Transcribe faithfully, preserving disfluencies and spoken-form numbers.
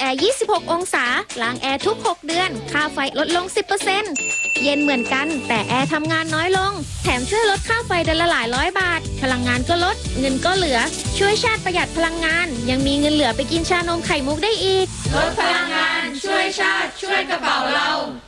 ร์ ยี่สิบหก องศาล้างแอร์ทุก หก เดือนค่าไฟลดลง สิบเปอร์เซ็นต์ เย็นเหมือนกันแต่แอร์ทำงานน้อยลงแถมช่วยลดค่าไฟเดือนละหลายร้อยบาทพลังงานก็ลดเงินก็เหลือช่วยชาติประหยัดพลังงานยังมีเงินเหลือไปกินชานมไข่มุกได้อีกลดพลังงานช่วยชาติช่วยกระเป๋าเรา